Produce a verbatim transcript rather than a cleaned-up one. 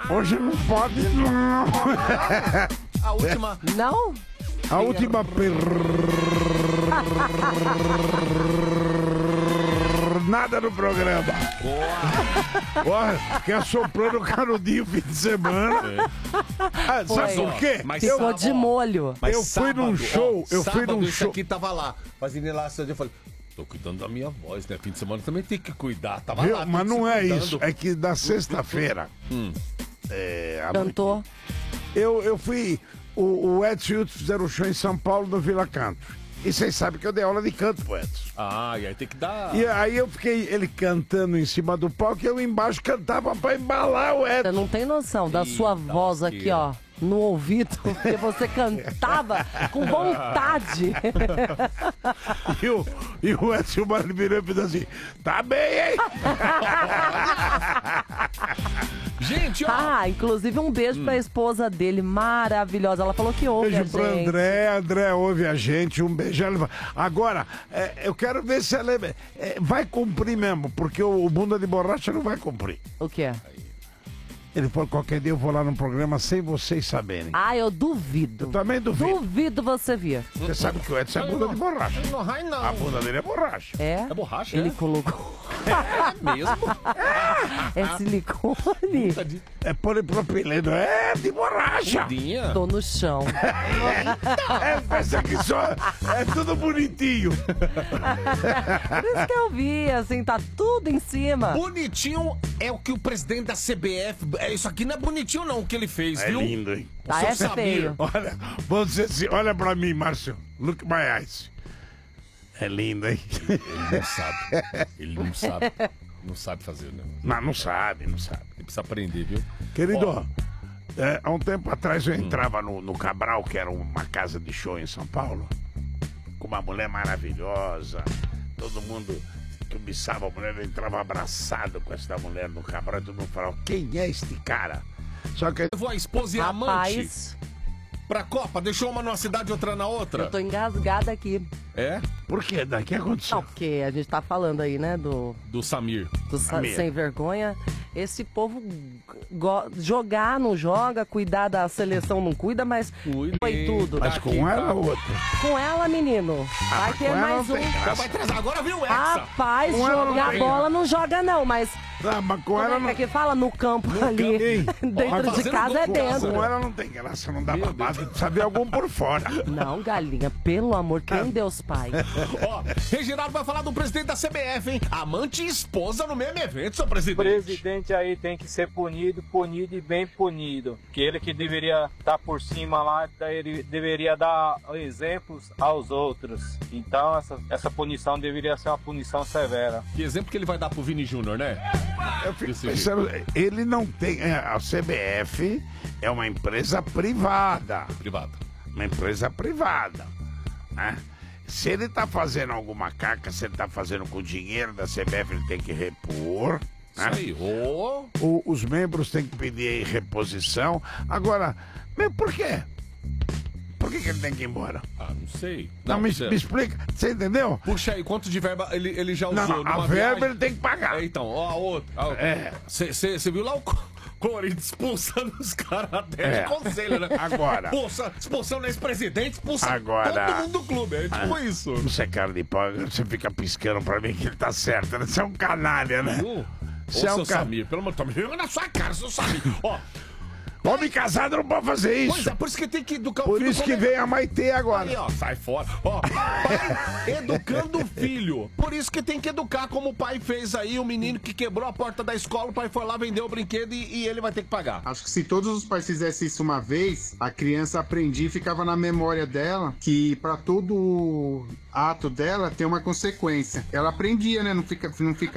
Hoje não pode, não. A última... Não? A última pernada no programa. Boa. Fiquei assoprando o canudinho o fim de semana. É. Ah, sabe por quê? Mas ficou sábado, de molho. Mas eu sábado, fui num show, ó, eu fui sábado num esse show. aqui tava lá, fazendo inalação, eu falei, tô cuidando da minha voz, né? Fim de semana também tem que cuidar. Tava Viu? lá, Mas não é cuidando. isso, é que na sexta-feira... Hum. É, a Cantou. noite, eu, eu fui... O, o Edson e o Hudson fizeram um show em São Paulo, no Vila Canto. E vocês sabem que eu dei aula de canto pro Edson. Ah, e aí tem que dar... E aí eu fiquei ele cantando em cima do palco e eu embaixo cantava pra embalar o Você Edson. não tem noção da sua Eita, voz aqui, lasqueira. ó, no ouvido, porque você cantava com vontade. E o, e o Edson Mano virou e fez assim, tá bem, hein? Gente, ó... Ah, inclusive um beijo pra esposa dele, maravilhosa. Ela falou que ouve Beijo a pro gente. André, André ouve a gente, um beijo. Agora, é, eu quero ver se ela é, é, vai cumprir mesmo, porque o, o Bunda de Borracha não vai cumprir. O quê? Ele falou, qualquer dia eu vou lá num programa sem vocês saberem. Ah, eu duvido. Eu também duvido. Duvido você vir. Você sabe que o Edson é bunda de borracha. Não, ai, não. A bunda dele é borracha. É? É borracha, Ele é? colocou. É mesmo? É silicone. É polipropileno, é de borracha. Budinha? Tô no chão. É, pensa que só é tudo bonitinho. Por isso que eu vi, assim, tá tudo em cima. Bonitinho é o que o presidente da C B F... É, isso aqui não é bonitinho não, o que ele fez, É viu? lindo, hein? Tá, Seu é Samir. feio. Olha, vou dizer assim, olha pra mim, Márcio. Look my eyes. É lindo, hein? Ele não sabe. Ele não sabe. Não sabe fazer, né? Não, não sabe, não sabe. Ele precisa aprender, viu? Querido, é, há um tempo atrás eu entrava no, no Cabral, que era uma casa de show em São Paulo, com uma mulher maravilhosa, todo mundo cobiçava a mulher, eu entrava abraçado com essa mulher no Cabral, e todo mundo falava, quem é este cara? Só que Levou a esposa e a amante Rapaz, pra Copa, deixou uma numa cidade e outra na outra. eu tô engasgada aqui. É? por quê? O que aconteceu? Não, porque a gente tá falando aí, né, do, Do Samir. do sa- Samir. sem vergonha. Esse povo go- jogar não joga, cuidar da seleção não cuida, mas Cuida. foi tudo. Mas Aqui, com ela tá. ou outra? Com ela, menino. Vai com ter ela mais não um. tem Já graça. vai trazer. Agora viu o Hexa. Rapaz, Com ela não jogar tem. bola não joga não, mas Ah, mas com como ela é que não... é que fala? No campo ali, campo. dentro Ó, de fazendo casa gol é com casa, dentro. Com ela não tem graça, não dá Meu babado, precisa ver algum por fora. Não, galinha, pelo amor, quem Deus Pai? Ó, Reginaldo vai falar do presidente da C B F, hein? Amante e esposa no mesmo evento, seu O presidente. presidente aí tem que ser punido, punido e bem punido. Que ele que deveria estar por cima lá, ele deveria dar exemplos aos outros. Então essa, essa punição deveria ser uma punição severa. Que exemplo que ele vai dar pro Vini Júnior, né? Eu fico Desse pensando, ele não tem... é, A C B F é uma empresa privada. Privado. Uma empresa privada, né? Se ele tá fazendo alguma caca, se ele tá fazendo com o dinheiro da C B F, ele tem que repor, né? Isso aí. Ô, O- os membros têm que pedir aí reposição. Agora, mas por quê? Por que, que ele tem que ir embora? ah, não sei. Não, me, você- me explica. Você entendeu? Puxa aí, quanto de verba ele, ele já usou Não, a numa verba viagem? ele tem que pagar. É, então, ó, a outra. a outra. É. Você viu lá o Co- Corinthians expulsando os caras até É. de conselho, né? Agora. Expulsa, expulsando esse presidente, expulsa Agora. todo mundo do clube. É tipo isso. Você é cara de pau, você fica piscando pra mim que ele tá certo, né? Você é um canalha, né? Viu? Ô, Você é um seu cara... Samir, pelo amor de Deus, joga na sua cara, seu Samir. Ó, Homem casado não pode fazer pois isso. é, por isso que tem que educar o Por filho. isso que como é- vem a Maitê agora. Aí, ó, sai fora. Ó, pai educando o filho. Por isso que tem que educar, como o pai fez aí, o menino que quebrou a porta da escola, o pai foi lá, vendeu o brinquedo e, e ele vai ter que pagar. Acho que se todos os pais fizessem isso uma vez, a criança aprendia e ficava na memória dela que pra todo ato dela tem uma consequência. Ela aprendia, né? Não fica, não fica